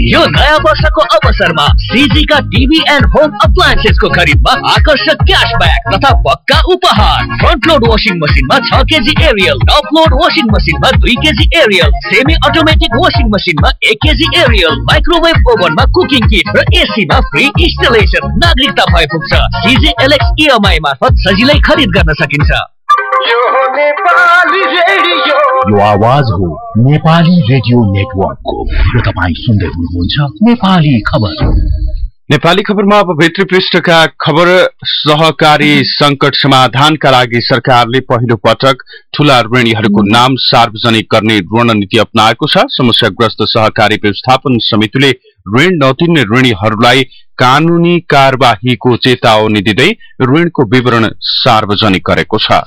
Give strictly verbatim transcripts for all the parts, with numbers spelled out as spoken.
यो नयाँ वर्षको अवसरमा सीजी का टीवी एन्ड होम अप्लायन्सेस को खरिदमा आकर्षक क्याशब्याक तथा पक्का उपहार। फ्रन्ट लोड वाशिङ मसिनमा छ KG Ariel, top load washing मसिनमा दुई KG Ariel, semi automatic washing मसिनमा एक केजी एरियल, माइक्रोवेभ ओभनमा कुकिङ किट र एसीमा फ्री इन्स्टलेसन। नागरिकता भए पुग्छ। सीजी एलएक्स ईएमआई मार्फत सजिलै खरिद गर्न सकिन्छ। यो नेपाली रेडियो, यो आवाज हो नेपाली रेडियो नेटवर्कको र तपाईँ सुन्दै हुनुहुन्छ नेपाली खबर। नेपाली खबरमा अब भित्री पृष्ठका खबर। सहकारी संकट समाधानका लागि सरकारले पहिलो पटक ठूला ऋणीहरूको नाम सार्वजनिक गर्ने रणनीति अपनाएको छ। समस्याग्रस्त सहकारी व्यवस्थापन समितिले ऋण नतिर्ने ऋणीहरूलाई कानूनी कार्यवाहीको चेतावनी दिँदै ऋणको विवरण सार्वजनिक गरेको छ।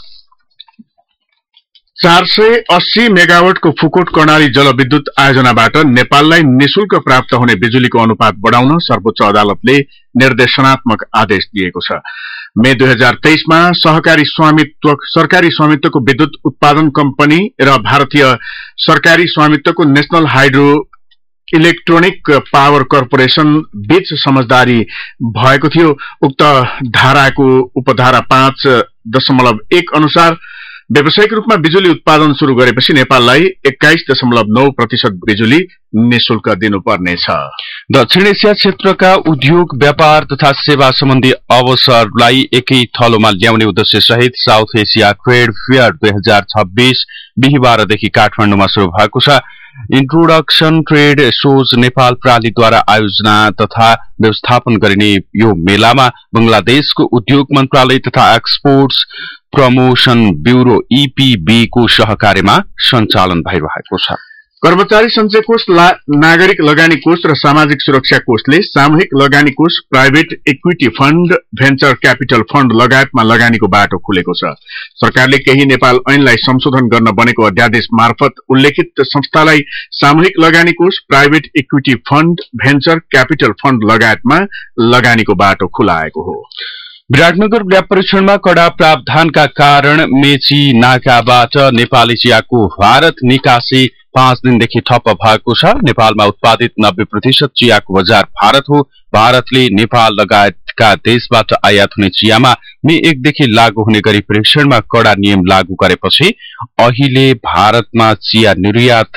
चार सय अस्सी मेगावाटको फुकोट कर्णाली जलविद्युत आयोजनाबाट नेपाललाई निशुल्क प्राप्त हुने बिजुलीको अनुपात बढाउन सर्वोच्च अदालतले निर्देशनात्मक आदेश दिएको छ। मे दुई हजार तेइसमा सहकारी स्वामित्व सरकारी स्वामित्वको विद्युत उत्पादन कम्पनी र भारतीय सरकारी स्वामित्वको national hydro electronic power corporation बीच समझदारी भएको थियो। उक्त धाराको उपधारा पाँच दशमलव एक अनुसार व्यावसायिक रूपमा बिजुली उत्पादन शुरू गरेपछि नेपाललाई एक्काइस दशमलव नौ प्रतिशत बिजुली निशुल्क दिनुपर्नेछ। दक्षिण एसिया क्षेत्रका उद्योग, व्यापार तथा सेवा सम्बन्धी अवसरलाई एकै थलोमा ल्याउने उद्देश्य सहित साउथ एसिया ट्रेड फेयर दुई हजार छब्बीस बिहिबारदेखि काठमाडौँमा शुरू भएको छ। इन्ट्रोडक्सन ट्रेड सोज नेपाल प्रणालीद्वारा आयोजना तथा व्यवस्थापन गरिने यो मेलामा बंगलादेशको उद्योग मन्त्रालय तथा एक्सपोर्ट्स प्रमोशन ब्यूरो ईपीबी को सहकार्यमा सञ्चालन भइरहेको छ। कर्मचारी सञ्चय कोष, नागरिक लगानी कोष र सामाजिक सुरक्षा कोषले सामूहिक लगानी कोष, private equity fund, venture capital fund लगायतमा लगानीको बाटो खुलेको छ। सरकारले केही नेपाल ऐनलाई संशोधन गर्न बनेको अध्यादेश मार्फत उल्लेखित संस्थालाई सामूहिक लगानी कोष, private equity fund, venture capital fund लगायतमा लगानीको बाटो खुलाएको हो। विराटनगर ल्याब परीक्षणमा कड़ा प्रावधानका कारण मेची नाकाबाट नेपाली चियाको भारत निकासी पाँच दिनदेखि ठप्प भएको छ। नेपालमा उत्पादित नब्बे प्रतिशत चियाको बजार भारत हो। भारतले नेपाल लगायतका देशबाट आयात हुने चियामा मे एकदेखि लागू हुने गरी परीक्षणमा कड़ा नियम लागू गरेपछि अहिले भारतमा चिया निर्यात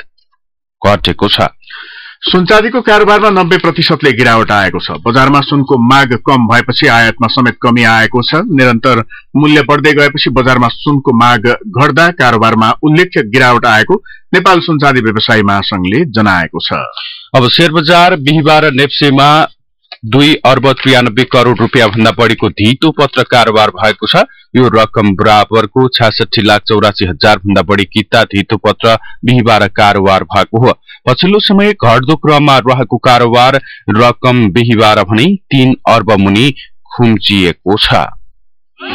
घटेको छ। सुनचाँदीको कारोबारमा नब्बे प्रतिशतले गिरावट आएको छ। बजारमा सुनको माग कम भएपछि आयातमा समेत कमी आएको छ। निरन्तर मूल्य बढ्दै गएपछि बजारमा सुनको माग घट्दा कारोबारमा उल्लेख्य गिरावट आएको नेपाल सुनचाँदी व्यवसायी महासंघले जनाएको छ। अब शेयर बजार बिहिबार नेप्सेमा दुई अर्ब त्रियानब्बे करोड़ रूपियाँ भन्दा बढ़ीको धितो पत्र कारोबार भएको छ। यो रकम बराबरको छ्यासठी लाख चौरासी हजार भन्दा बढ़ी किता धितो पत्र बिहिबार कारोबार भएको हो। पछिल्लो समय घट्दो क्रममा रहेको कारोबार रकम बिहिबार भने तीन अर्ब मुनि खुम्चिएको छ।